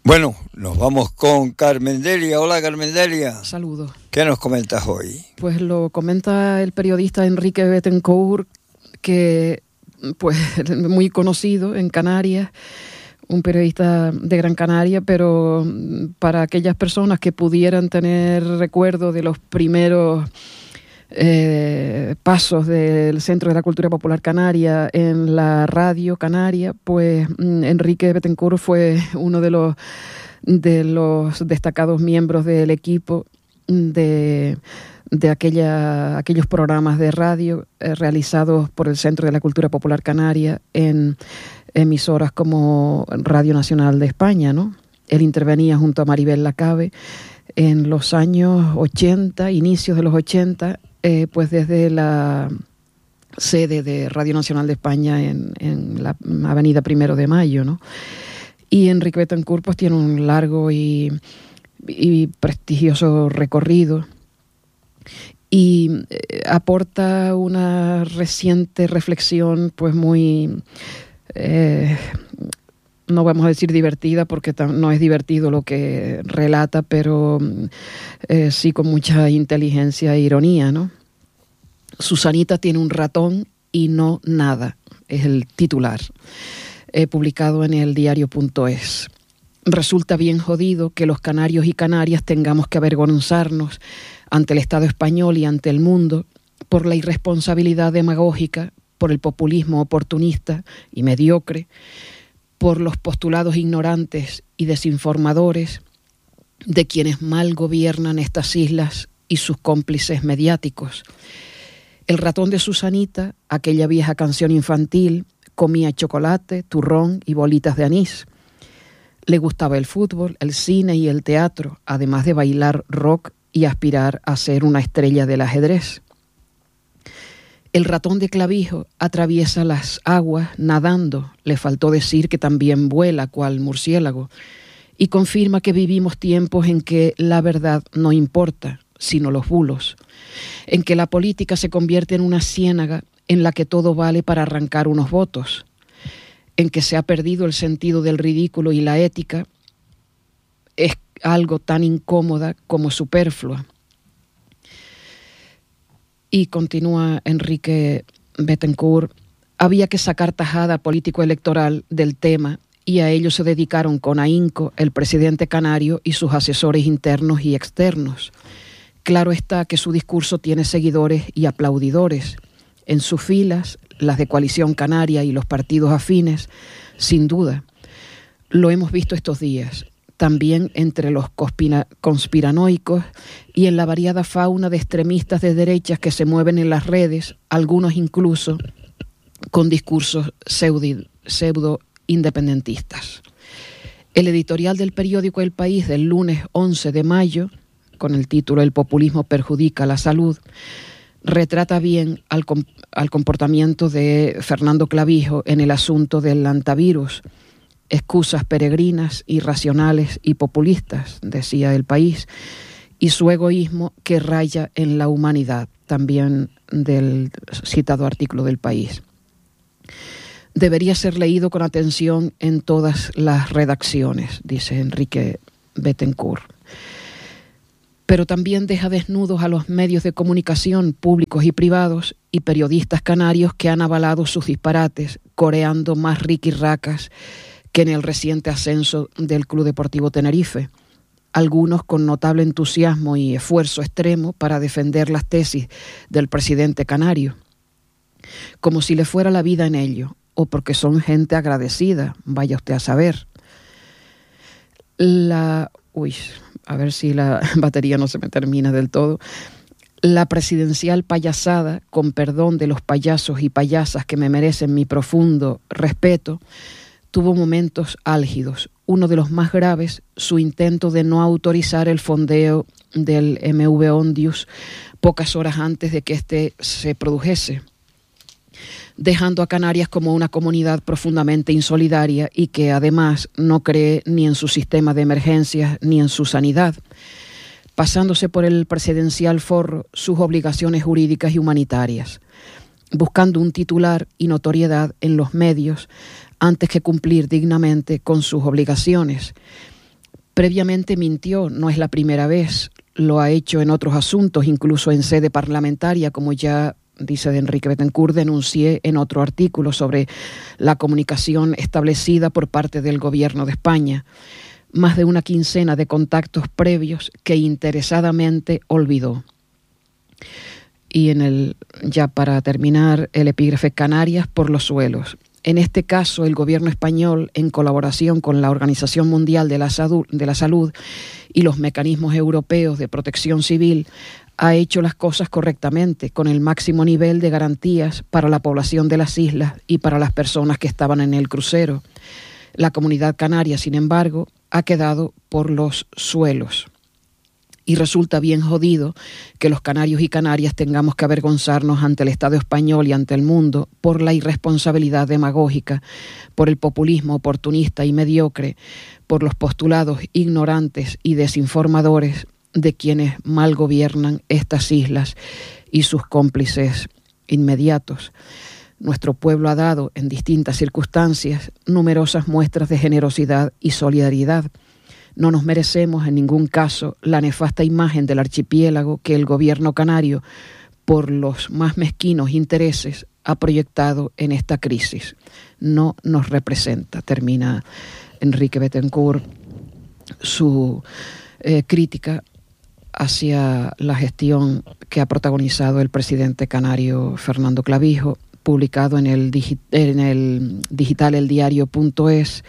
Bueno, nos vamos con Carmen Delia. Hola, Carmen Delia. Saludos. ¿Qué nos comentas hoy? Pues lo comenta el periodista Enrique Bettencourt, que pues muy conocido en Canarias, un periodista de Gran Canaria, pero para aquellas personas que pudieran tener recuerdo de los primeros pasos del Centro de la Cultura Popular Canaria en la radio canaria, pues Enrique Bettencourt fue uno de los destacados miembros del equipo de aquellos programas de radio realizados por el Centro de la Cultura Popular Canaria en emisoras como Radio Nacional de España, ¿no? Él intervenía junto a Maribel Lacabe en los años 80, inicios de los 80, pues desde la sede de Radio Nacional de España en la avenida 1 de Mayo, ¿no? Y Enrique Bettencourt pues tiene un largo y prestigioso recorrido y aporta una reciente reflexión pues muy, no vamos a decir divertida porque no es divertido lo que relata, pero sí con mucha inteligencia e ironía, ¿no? Susanita tiene un ratón y no nada, es el titular, publicado en el diario.es. Resulta bien jodido que los canarios y canarias tengamos que avergonzarnos ante el Estado español y ante el mundo por la irresponsabilidad demagógica, por el populismo oportunista y mediocre, por los postulados ignorantes y desinformadores de quienes mal gobiernan estas islas y sus cómplices mediáticos. El ratón de Susanita, aquella vieja canción infantil, comía chocolate, turrón y bolitas de anís. Le gustaba el fútbol, el cine y el teatro, además de bailar rock y aspirar a ser una estrella del ajedrez. El ratón de Clavijo atraviesa las aguas nadando, le faltó decir que también vuela cual murciélago, y confirma que vivimos tiempos en que la verdad no importa, sino los bulos, en que la política se convierte en una ciénaga en la que todo vale para arrancar unos votos, en que se ha perdido el sentido del ridículo y la ética es algo tan incómoda como superflua. Y continúa Enrique Bettencourt, había que sacar tajada político-electoral del tema y a ello se dedicaron con ahínco el presidente canario y sus asesores internos y externos. Claro está que su discurso tiene seguidores y aplaudidores. En sus filas, las de Coalición Canaria y los partidos afines, sin duda. Lo hemos visto estos días, también entre los conspiranoicos y en la variada fauna de extremistas de derechas que se mueven en las redes, algunos incluso con discursos pseudo-independentistas. El editorial del periódico El País del lunes 11 de mayo, con el título El populismo perjudica la salud, retrata bien al comportamiento de Fernando Clavijo en el asunto del antivirus. Excusas peregrinas, irracionales y populistas, decía El País, y su egoísmo que raya en la humanidad, también del citado artículo del País. Debería ser leído con atención en todas las redacciones, dice Enrique Bettencourt. Pero también deja desnudos a los medios de comunicación públicos y privados y periodistas canarios que han avalado sus disparates, coreando más riquirracas que en el reciente ascenso del Club Deportivo Tenerife, algunos con notable entusiasmo y esfuerzo extremo para defender las tesis del presidente canario, como si le fuera la vida en ello, o porque son gente agradecida, vaya usted a saber. A ver si la batería no se me termina del todo. La presidencial payasada, con perdón de los payasos y payasas que me merecen mi profundo respeto, tuvo momentos álgidos. Uno de los más graves, su intento de no autorizar el fondeo del MV Ondius pocas horas antes de que éste se produjese, dejando a Canarias como una comunidad profundamente insolidaria y que además no cree ni en su sistema de emergencias ni en su sanidad, pasándose por el presidencial forro sus obligaciones jurídicas y humanitarias, buscando un titular y notoriedad en los medios antes que cumplir dignamente con sus obligaciones, Previamente mintió, no es la primera vez, lo ha hecho en otros asuntos, incluso en sede parlamentaria, como ya dice de Enrique Bettencourt, denuncié en otro artículo sobre la comunicación establecida por parte del gobierno de España. Más de una quincena de contactos previos que interesadamente olvidó. Y ya para terminar, el epígrafe: Canarias por los suelos. En este caso, el gobierno español, en colaboración con la Organización Mundial de la Salud y los mecanismos europeos de protección civil, ha hecho las cosas correctamente, con el máximo nivel de garantías para la población de las islas y para las personas que estaban en el crucero. La comunidad canaria, sin embargo, ha quedado por los suelos. Y resulta bien jodido que los canarios y canarias tengamos que avergonzarnos ante el Estado español y ante el mundo por la irresponsabilidad demagógica, por el populismo oportunista y mediocre, por los postulados ignorantes y desinformadores de quienes mal gobiernan estas islas y sus cómplices inmediatos. Nuestro pueblo ha dado, en distintas circunstancias, numerosas muestras de generosidad y solidaridad. No nos merecemos en ningún caso la nefasta imagen del archipiélago que el gobierno canario, por los más mezquinos intereses, ha proyectado en esta crisis. No nos representa, termina Enrique Bettencourt su crítica hacia la gestión que ha protagonizado el presidente canario Fernando Clavijo, publicado en el digital eldiario.es,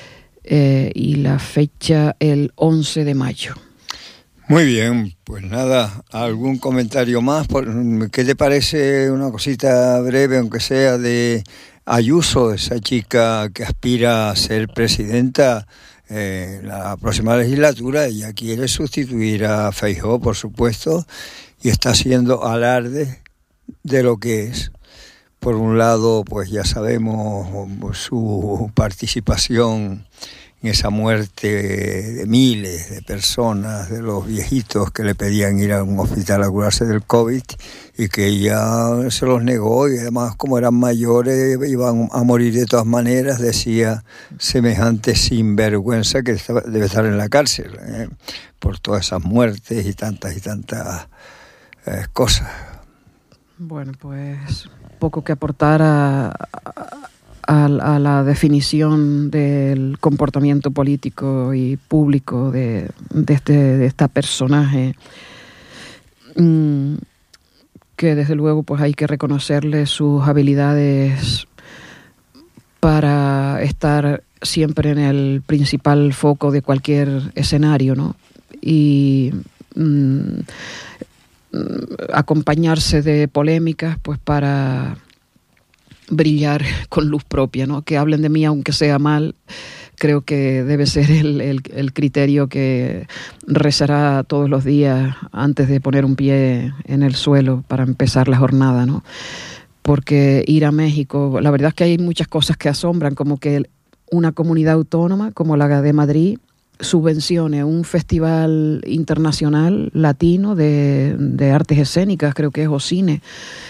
y la fecha el 11 de mayo. Muy bien, pues nada, ¿algún comentario más? ¿Qué te parece una cosita breve, aunque sea, de Ayuso, esa chica que aspira a ser presidenta la próxima legislatura? Ella quiere sustituir a Feijóo, por supuesto, y está haciendo alarde de lo que es. Por un lado, pues ya sabemos su participación en esa muerte de miles de personas, de los viejitos que le pedían ir a un hospital a curarse del COVID y que ella se los negó, y además, como eran mayores, iban a morir de todas maneras. Decía semejante sinvergüenza que debe estar en la cárcel por todas esas muertes y tantas cosas. Bueno, pues poco que aportar a la definición del comportamiento político y público de esta personaje, que desde luego pues hay que reconocerle sus habilidades para estar siempre en el principal foco de cualquier escenario, ¿no? Y acompañarse de polémicas pues para brillar con luz propia, ¿no? Que hablen de mí aunque sea mal, creo que debe ser el criterio que rezará todos los días antes de poner un pie en el suelo para empezar la jornada, ¿no? Porque ir a México, la verdad es que hay muchas cosas que asombran, como que una comunidad autónoma como la de Madrid subvencione un festival internacional latino de artes escénicas, creo que es OCINE,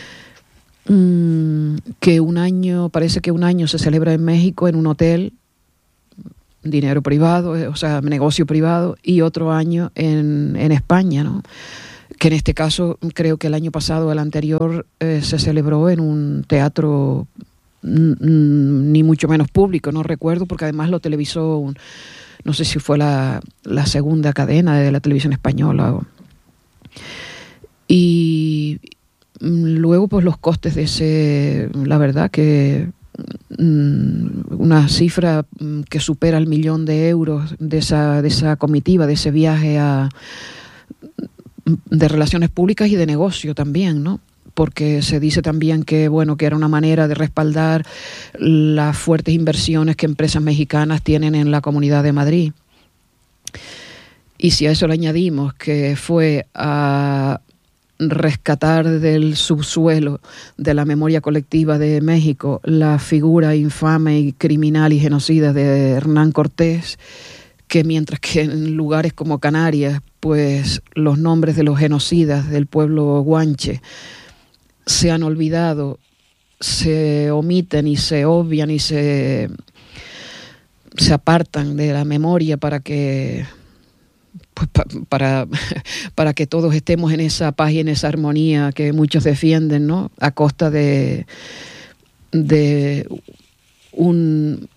que parece que un año se celebra en México en un hotel, dinero privado, o sea, negocio privado, y otro año en España, ¿no? Que en este caso, creo que el año pasado, el anterior, se celebró en un teatro ni mucho menos público, no recuerdo, porque además lo televisó no sé si fue la segunda cadena de la televisión española. Y luego, pues los costes de ese, la verdad que una cifra que supera el 1.000.000 de euros de esa comitiva, de ese viaje de relaciones públicas y de negocio también, ¿no? Porque se dice también que, bueno, que era una manera de respaldar las fuertes inversiones que empresas mexicanas tienen en la Comunidad de Madrid. Y si a eso le añadimos que fue a rescatar del subsuelo de la memoria colectiva de México la figura infame y criminal y genocida de Hernán Cortés, que mientras que en lugares como Canarias, pues los nombres de los genocidas del pueblo guanche se han olvidado, se omiten y se obvian y se apartan de la memoria para que pues para que todos estemos en esa paz y en esa armonía que muchos defienden, ¿no? A costa de un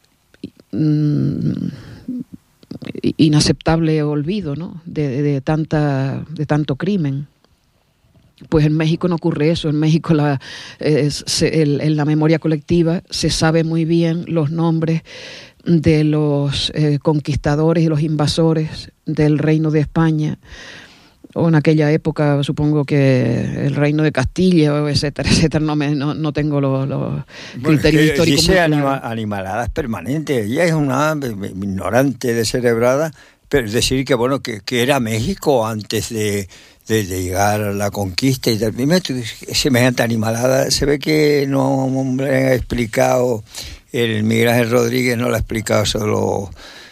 inaceptable olvido, ¿no? de tanto crimen. Pues en México no ocurre eso. En México en la memoria colectiva se sabe muy bien los nombres de los conquistadores y los invasores del Reino de España, o en aquella época supongo que el Reino de Castilla, etcétera, etcétera. No tengo los criterios históricos. Dice animaladas permanentes. Ella es una ignorante, descerebrada, pero es decir que bueno que era México antes de llegar a la conquista y tal. Semejante animalada. Se ve que no me ha explicado, el Miguel Ángel Rodríguez no lo ha explicado solo,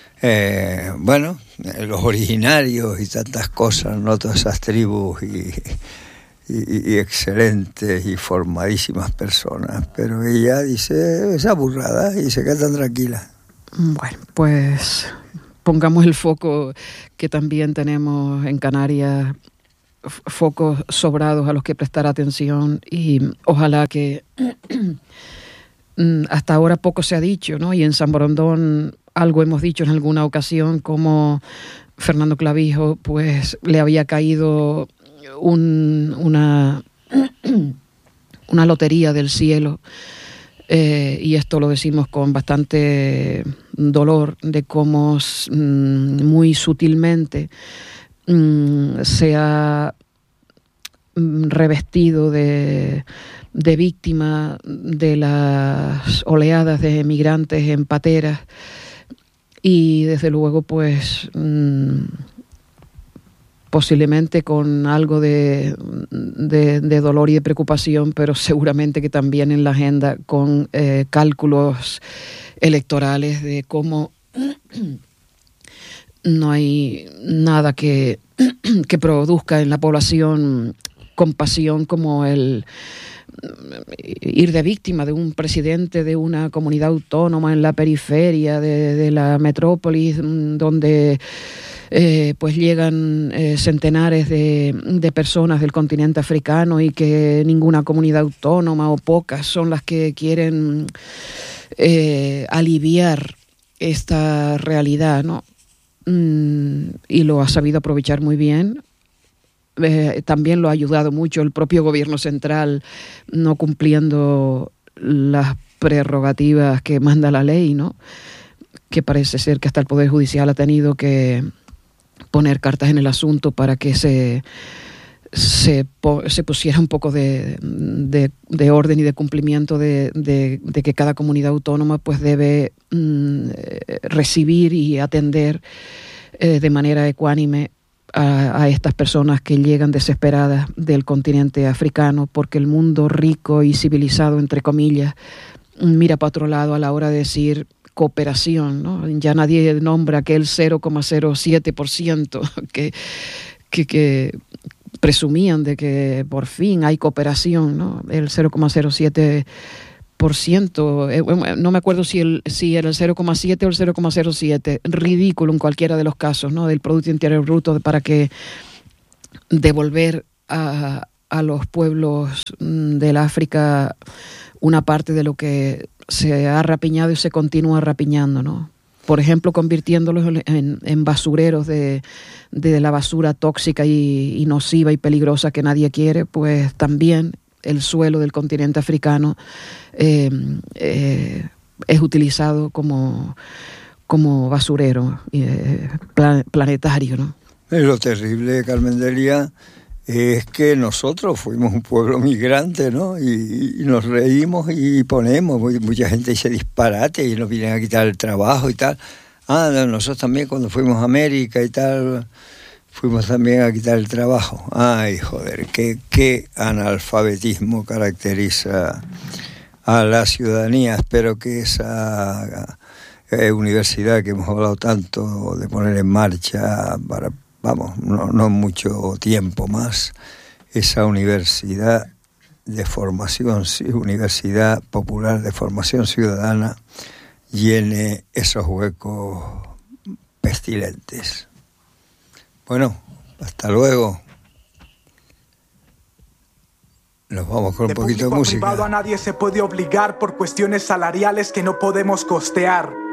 los originarios y tantas cosas, ¿no? Todas esas tribus y excelentes y formadísimas personas. Pero ella dice esa burrada y se queda tan tranquila. Bueno, pues pongamos el foco que también tenemos en Canarias, focos sobrados a los que prestar atención, y ojalá que hasta ahora poco se ha dicho, ¿no? Y en San Borondón algo hemos dicho en alguna ocasión, como Fernando Clavijo pues le había caído una lotería del cielo, y esto lo decimos con bastante dolor, de cómo muy sutilmente se ha revestido de víctima de las oleadas de migrantes en pateras, y desde luego pues posiblemente con algo de dolor y de preocupación, pero seguramente que también en la agenda con cálculos electorales de cómo no hay nada que produzca en la población compasión como el ir de víctima de un presidente de una comunidad autónoma en la periferia de la metrópolis, donde pues llegan centenares de personas del continente africano, y que ninguna comunidad autónoma o pocas son las que quieren aliviar esta realidad, ¿no? Y lo ha sabido aprovechar muy bien. También lo ha ayudado mucho el propio gobierno central, no cumpliendo las prerrogativas que manda la ley, ¿no? Que parece ser que hasta el Poder Judicial ha tenido que poner cartas en el asunto para que se pusiera un poco de orden y de cumplimiento de que cada comunidad autónoma pues debe recibir y atender de manera ecuánime a estas personas que llegan desesperadas del continente africano, porque el mundo rico y civilizado, entre comillas, mira para otro lado a la hora de decir cooperación, ¿no? Ya nadie nombra aquel 0,07% que presumían de que por fin hay cooperación, ¿no? El 0,07%, no me acuerdo si era el 0,7 o el 0,07, ridículo en cualquiera de los casos, ¿no? Del Producto Interior Bruto, para que devolver a los pueblos del África una parte de lo que se ha rapiñado y se continúa rapiñando, ¿no? Por ejemplo, convirtiéndolos en basureros de la basura tóxica y nociva y peligrosa que nadie quiere. Pues también el suelo del continente africano es utilizado como basurero planetario, ¿no? Lo terrible, Carmen Delia, es que nosotros fuimos un pueblo migrante, ¿no? Y nos reímos y ponemos, mucha gente dice disparate y nos vienen a quitar el trabajo y tal. Nosotros también cuando fuimos a América y tal, fuimos también a quitar el trabajo. Ay, joder, qué analfabetismo caracteriza a la ciudadanía. Espero que esa universidad que hemos hablado tanto de poner en marcha para, no mucho tiempo más, esa universidad de formación, universidad popular de formación ciudadana, llene esos huecos pestilentes. Bueno, hasta luego. Nos vamos con un poquito de música. Privado a nadie se puede obligar por cuestiones salariales que no podemos costear.